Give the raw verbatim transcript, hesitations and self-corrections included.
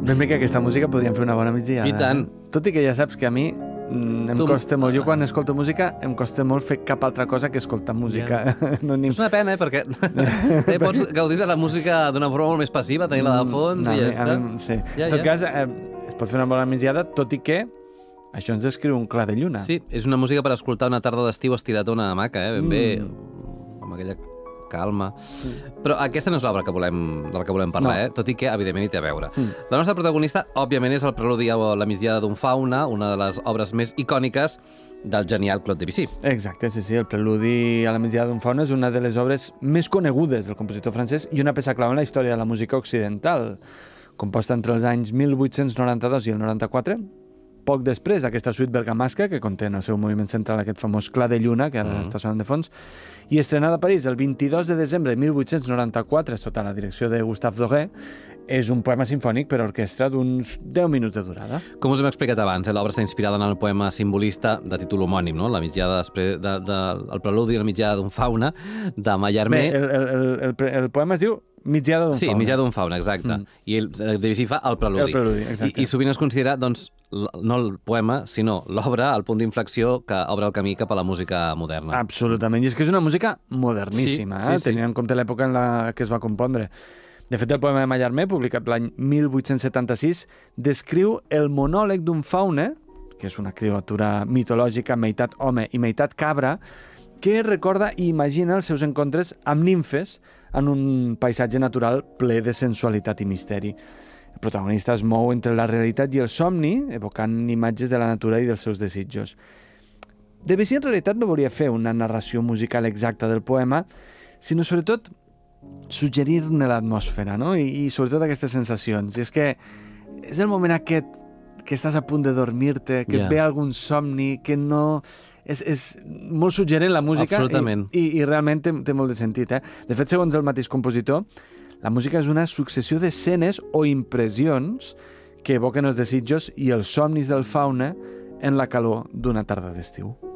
Ben bé que aquesta música podríem fer una bona migdiada. I tant. Eh? Tot i que ja saps que a mi mm, em Tu- costa molt. Jo quan escolto música em costa molt fer cap altra cosa que escoltar música. Ja. No, ni... És una pena, eh, perquè eh, pots gaudir de la música d'una forma molt més passiva, tenir-la de fons no, i ja a mi, està. a mi, sí. Ja, en tot ja. cas, eh, es pot fer una bona migdiada, tot i que això ens descriu un clar de lluna. Sí, és una música per escoltar una tarda d'estiu estirat a una hamaca, eh? Ben bé, Mm. amb aquella calma. Però aquesta no és l'obra que volem, de la que volem parlar, No. eh? Tot i que, evidentment, hi té a veure. Mm. La nostra protagonista, òbviament, és el preludi a la migdiada d'un fauna, una de les obres més icòniques del genial Claude Debussy. Exacte, sí, sí. El preludi a la migdiada d'un fauna és una de les obres més conegudes del compositor francès i una peça clau en la història de la música occidental. Composta entre els anys mil vuit-cents noranta-dos i el noranta-quatre, poc després d'aquesta suite bergamasca, que conté en el seu moviment central aquest famós Clar de lluna, que ara Mm. està sonant de fons, i estrenada a París el vint-i-dos de desembre de mil vuit-cents noranta-quatre, sota la direcció de Gustave Doré, és un poema sinfònic per a orquestra d'uns deu minuts de durada. Com us hem explicat abans, eh, l'obra està inspirada en el poema simbolista de títol homònim, no? La migdiada després de, de, el preludi a la migdiada d'un fauna, de Mallarmé. Bé, el, el, el, el, el poema es diu Migdiada d'un Sí, fauna. mitjà d'un fauna, exacte. Mm. I el, el Debussy fa el preludi. El preludi, exacte. I, I sovint es considera, doncs, l- no el poema, sinó l'obra, el punt d'inflexió que obre el camí cap a la música moderna. Absolutament. I és que és una música moderníssima, Sí, sí, eh? sí. tenint en compte l'època en la que es va compondre. De fet, el poema de Mallarmé, publicat l'any mil vuit-cents setanta-sis, descriu el monòleg d'un faune, que és una criatura mitològica, meitat home i meitat cabra, que recorda i imagina els seus encontres amb nimfes en un paisatge natural ple de sensualitat i misteri. El protagonista es mou entre la realitat i el somni, evocant imatges de la natura i dels seus desitjos. Debussy en realitat no volia fer una narració musical exacta del poema, sinó sobretot suggerir-ne l'atmosfera, no? I, i sobretot aquestes sensacions. I és que és el moment aquest que estàs a punt de dormir-te, que Ja. et ve algun somni, que no... És, és molt suggerent la música Absolutament. i, i, i realment té, té molt de sentit. Eh? De fet, segons el mateix compositor, la música és una successió d'escenes o impressions que evoquen els desitjos i els somnis del fauna en la calor d'una tarda d'estiu.